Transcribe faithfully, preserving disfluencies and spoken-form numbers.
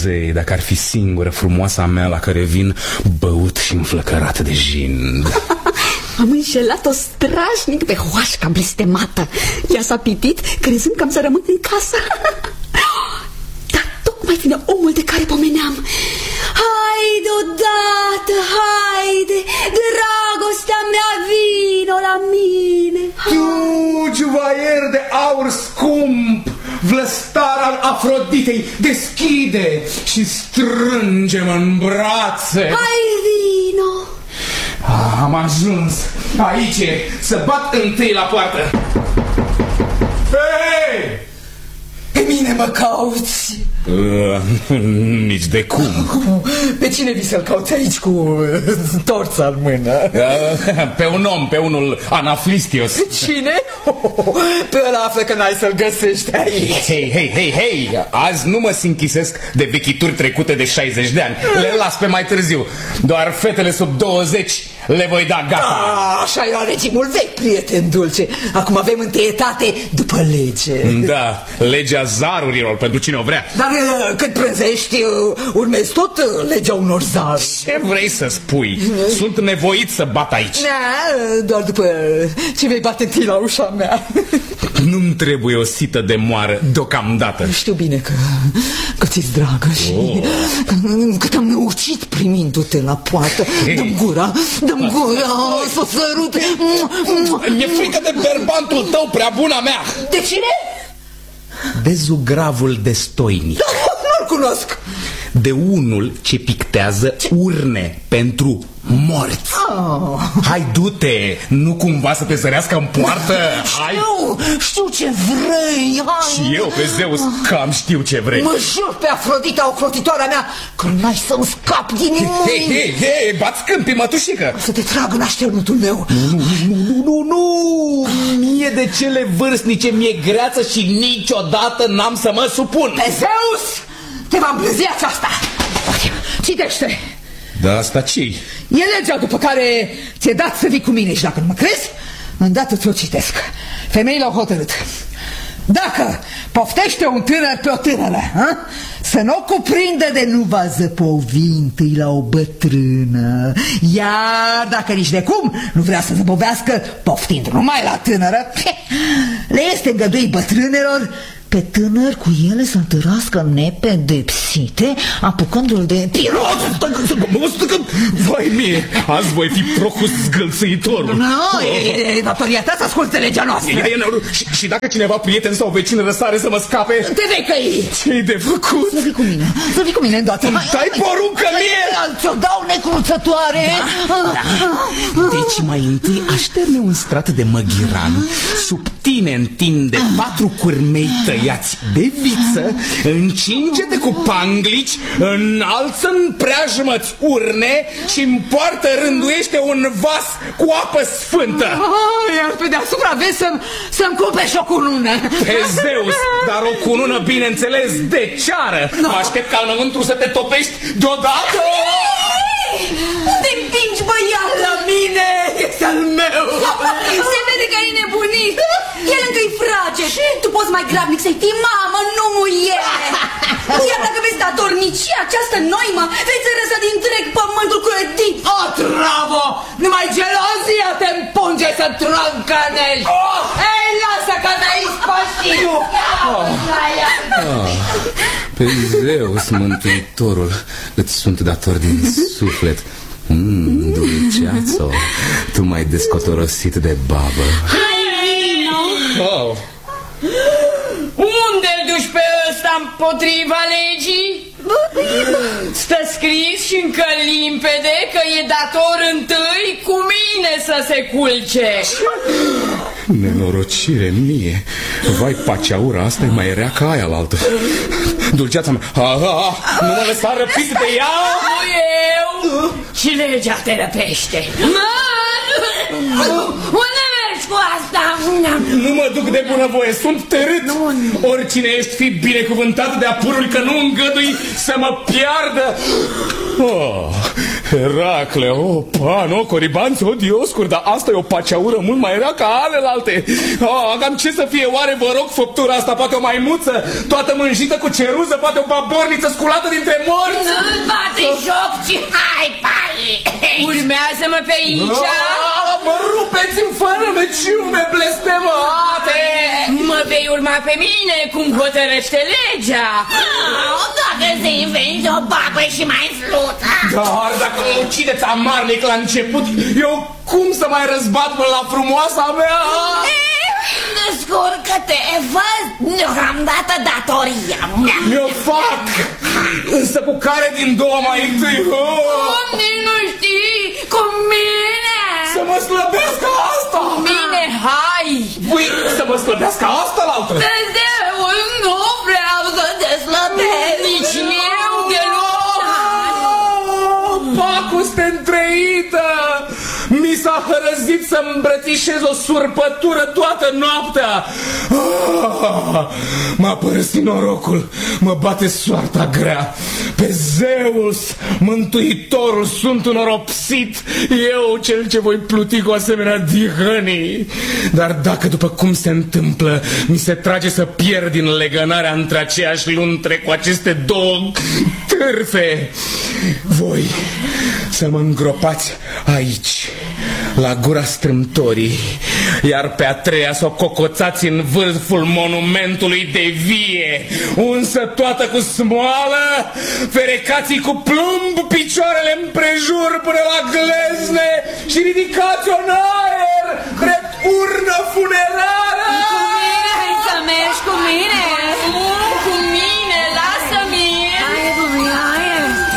Dumnezei, dacă ar fi singură frumoasa mea la care vin băut și înflăcărat de jin. Am înșelat-o strașnic pe hoașca blestemată. Ea s-a pitit crezând că am să rămân în casă. Dar tocmai vine omul de care pomeneam. Haide odată, haide, dragostea mea, vino la mine. Tu, juvaier de aur scump, vlăstar al Afroditei, deschide și strânge-mă în brațe. Hai, vino. Am ajuns aici, să bat întâi la poartă. Hei! Pe mine mă cauți? Uh, nici de cum. Pe cine vii să-l cauți aici cu torța în mână? Uh, pe un om, pe unul Anaflistios. Cine? Oh, pe ăla află că n-ai să-l găsești aici. Hei, hei, hei, hei, azi nu mă sinchisesc de vechituri trecute de șaizeci de ani. Le las pe mai târziu. Doar fetele sub douăzeci le voi da gata. A, așa e regimul vechi, prieten dulce. Acum avem întâietate după lege. Da, legea zarurilor, pentru cine o vrea. Dar cât prânzești, urmezi tot legea unor zaruri. Ce vrei să spui? Sunt nevoit să bat aici. Da, doar după ce vei bate întâi la ușa mea. Nu-mi trebuie o sită de moară deocamdată. Știu bine că, că ți-s dragă și oh. că, că te-am năucit primindu-te la poartă. Hey. Dă-mi gura, dă-mi gura, să sărut. Mi-e frică de berbantul tău, prea buna mea. De cine? De zugravul destoinic. Nu-l cunosc. De unul ce pictează urne pentru morți. Oh. Hai, du-te, nu cumva să te zărească în poartă. Hai. Știu, știu ce vrei. Hai. Și eu, pe Zeus, cam știu ce vrei. Mă jur pe Afrodita, ocrotitoarea mea, că n-ai să-mi scap din mâini. Hei, hei, hei, bați câmpii, mătușică. Să te trag în așternutul meu. Nu, nu, nu, nu, nu. Mie de cele vârstnice mi-e greață și niciodată n-am să mă supun. Pe Zeus, te va îmblâzi aceasta. Citește. Da, asta ce-i? E legea după care ți-e dat să vii cu mine și dacă nu mă crezi, îndată ți-o citesc. Femeile au hotărât. Dacă poftește un tânăr pe o tânără, ha? Să nu o cuprindă de nu va zăpovi întâi la o bătrână. Iar dacă nici de cum nu vrea să zăbovească poftind numai la tânără, le este îngăduit bătrânelor pe tânăr cu ele să întârască nepedepsite, apucându-l de pirot. Vai mie, azi voi fi Procus zgâlțâitorul. Nu, e datoria ta să asculte legea noastră. și, și dacă cineva prieten sau vecin răsare să mă scape, te vei căi. Ce-i de făcut? Să vii cu mine, să vii cu mine îndată. Dai poruncă mie. Ți-o dau necruțătoare. Deci mai întâi așterne un strat de măghiran. Sub tine întinde patru curmei tăiați de viță, încinge-te cu panglici, înalță în preajmă-ți urne și în poartă rânduiește un vas cu apă sfântă. Oh, iar pe deasupra vezi să-mi să-mi cupeși o cunună. Pe Zeus, dar o cunună, bineînțeles, de ceară. No. Mă aștept ca înăuntru să te topești deodată. Unde împingi, băiat? La mine, este al meu. Se vede că ai nebunit. El încă-i frage. Tu poți mai grabnic să-i fii mamă, nu muiere. Iar dacă vezi datornicia această noimă, vei răsa din întreg pământul cu edit. O, travă! Numai gelozia te împunge să trâncănești. Oh! Ei, lasă că ne-ai ispășit. Oh. Oh. Pe Zeus, mântuitorul, îți sunt dator din suflet. Mmm, dulceață, tu m-ai descotorosit de babă. Hai, vino! Oh. Unde-l duci pe ăsta împotriva legii? Stă scris și încă limpede că e dator întâi cu mine să se culce. Nenorocire mie. Vai, paceaura asta e mai rea ca aia la altă. Dulceața mea, aha, nu mă lăsa răpit de ea. Nu eu. Și legea te răpește. Unde mergi cu asta? Nu mă duc de bunăvoie, sunt tărât. Oricine ești, fi binecuvântat de apurul că nu îngădui să mă piardă. Oh, Heracle, o, pan, o, coribanți, o, dioscuri, dar asta e o paceaură mult mai rea ca alelalte. Oh, cam ce să fie, oare, vă rog, făptura asta? Poate o maimuță, toată mânjită cu ceruză, poate o baborniță sculată dintre morți? Nu-ți bate joc, ci hai, pai! Urmează-mă pe aici! Oh, mă rupeți-mi fără meciume blestemate! Mă vei urma pe mine, cum hotărăște legea! Oh, dacă se inventi o babă și mai flută! Dar dacă mă ucideți amarnic la început, eu cum să mai răzbat până la frumoasa mea? Descurcă-te, văd deocamdată datoria mea. Mi-o fac! Însă cu care din două mai întâi? Cum nici nu știi? Cu mine! Să mă slăbească asta! Cu mine, hai! Ui, să mă slăbească asta la altă? Dumnezeul, nu vreau să te slăbesc! Nici eu deloc! Pacoste întreită! Mi s-a hărăzit să îmbrățișez o surpătură toată noaptea. Ah, m-a părăsit norocul, mă bate soarta grea. Pe Zeus, mântuitorul, sunt înoropsit, eu cel ce voi pluti cu asemenea dihănii. Dar dacă, după cum se întâmplă, mi se trage să pierd din legănarea între aceeași luntre cu aceste două târfe, voi să mă îngropați aici, la gura strâmtorii, iar pe a treia să o cocoțați în vârful monumentului de vie, unsă toată cu smoală, ferecați cu plumb picioarele împrejur până la glezne și ridicați-o în aer drept urnă funerară.